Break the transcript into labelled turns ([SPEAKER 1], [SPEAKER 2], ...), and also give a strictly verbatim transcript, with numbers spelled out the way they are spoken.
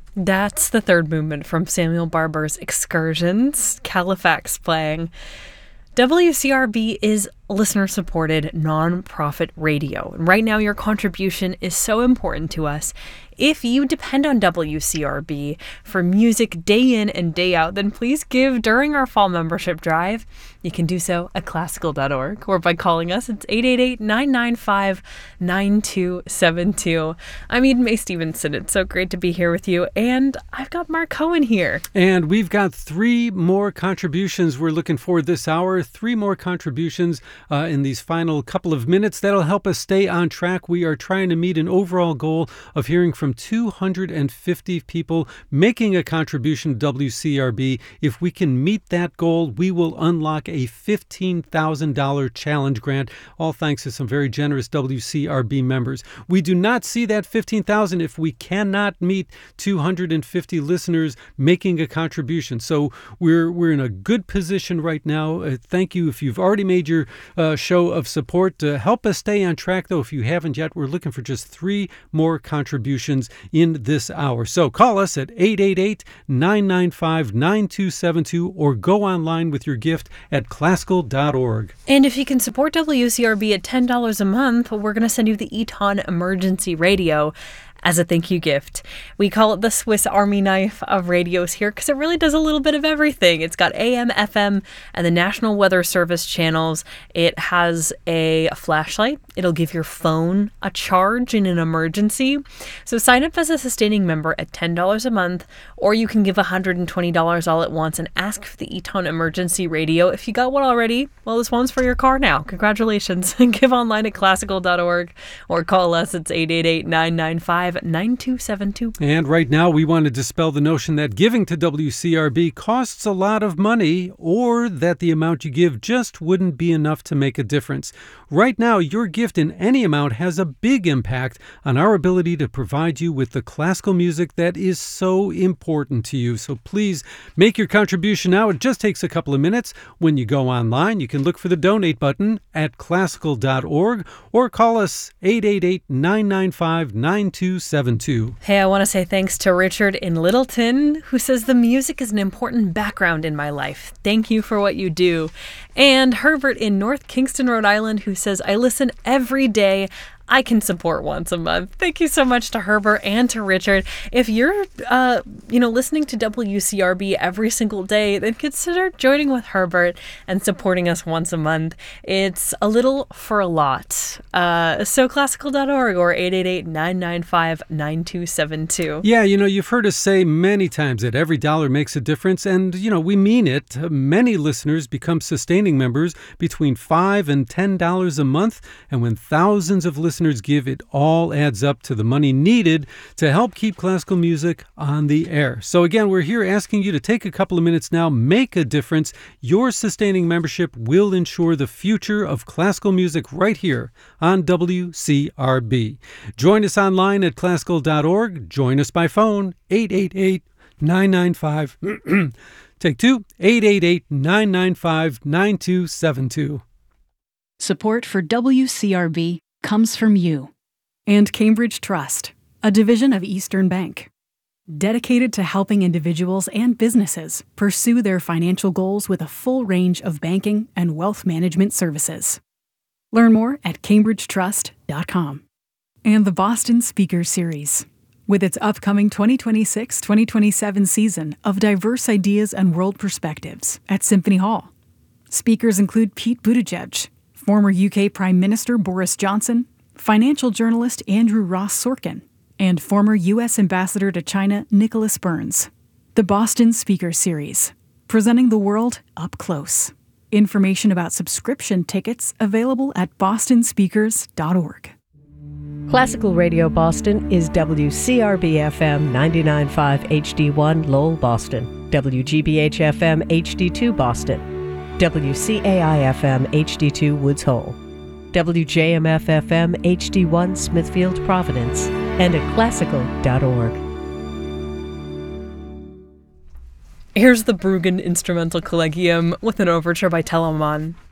[SPEAKER 1] That's the third movement from Samuel Barber's Excursions, Califax playing. W C R B is listener-supported nonprofit radio. And right now, your contribution is so important to us. If you depend on W C R B for music day in and day out, then please give during our fall membership drive. You can do so at classical dot org or by calling us. It's eight eight eight, nine nine five, nine two seven two. I'm Eden May Stevenson. It's so great to be here with you. And I've got Mark Cohen here.
[SPEAKER 2] And we've got three more contributions we're looking for this hour. Three more contributions uh, in these final couple of minutes. That'll help us stay on track. We are trying to meet an overall goal of hearing from two hundred fifty people making a contribution to W C R B. If we can meet that goal, we will unlock a fifteen thousand dollars challenge grant, all thanks to some very generous W C R B members. We do not see that fifteen thousand dollars if we cannot meet two hundred fifty listeners making a contribution. So we're we're in a good position right now. Uh, thank you if you've already made your uh, show of support. Uh, help us stay on track, though, if you haven't yet. We're looking for just three more contributions in this hour. So call us at eight eight eight, nine nine five, nine two seven two or go online with your gift at classical dot org.
[SPEAKER 1] And if you can support W C R B at ten dollars a month, we're going to send you the Eton Emergency Radio as a thank you gift. We call it the Swiss Army knife of radios here because it really does a little bit of everything. It's got A M, F M, and the National Weather Service channels. It has a flashlight. It'll give your phone a charge in an emergency. So sign up as a sustaining member at ten dollars a month, or you can give one hundred twenty dollars all at once and ask for the Eton Emergency Radio. If you got one already, well, this one's for your car now. Congratulations. Give online at classical dot org or call us. It's eight eight eight, nine nine five, nine two seven two.
[SPEAKER 2] And right now, we want to dispel the notion that giving to W C R B costs a lot of money or that the amount you give just wouldn't be enough to make a difference. Right now, your gift in any amount has a big impact on our ability to provide you with the classical music that is so important to you. So please make your contribution now. It just takes a couple of minutes. When you go online, you can look for the donate button at classical dot org or call us eight eight eight, nine nine five, nine two seven two.
[SPEAKER 1] Hey, I want to say thanks to Richard in Littleton, who says the music is an important background in my life. Thank you for what you do. And Herbert in North Kingston, Rhode Island, who says, I listen every day. I can support once a month. Thank you so much to Herbert and to Richard. If you're, uh, you know, listening to W C R B every single day, then consider joining with Herbert and supporting us once a month. It's a little for a lot. Uh, so classical dot org or eight eight eight, nine nine five, nine two seven two.
[SPEAKER 2] Yeah, you know, you've heard us say many times that every dollar makes a difference, and, you know, we mean it. Many listeners become sustaining members between five dollars and ten dollars a month, and when thousands of listeners give, it all adds up to the money needed to help keep classical music on the air. So again, we're here asking you to take a couple of minutes now, make a difference. Your sustaining membership will ensure the future of classical music right here on W C R B. Join us online at classical dot org. Join us by phone, eight eight eight, nine nine five, take two, eight eight eight, nine nine five, nine two seven two.
[SPEAKER 3] Support for W C R B comes from you and Cambridge Trust, a division of Eastern Bank, dedicated to helping individuals and businesses pursue their financial goals with a full range of banking and wealth management services. Learn more at cambridge trust dot com. And the Boston Speaker Series, with its upcoming twenty twenty-six twenty twenty-seven season of diverse ideas and world perspectives at Symphony Hall. Speakers include Pete Buttigieg, former U K Prime Minister Boris Johnson, financial journalist Andrew Ross Sorkin, and former U S Ambassador to China Nicholas Burns. The Boston Speaker Series, presenting the world up close. Information about subscription tickets available at boston speakers dot org.
[SPEAKER 4] Classical Radio Boston is W C R B F M ninety-nine point five H D one Lowell, Boston, W G B H F M H D two Boston, W C A I F M H D two Woods Hole, W J M F F M H D one Smithfield, Providence, and at classical dot org.
[SPEAKER 1] Here's the Bruggen Instrumental Collegium with an overture by Telemann.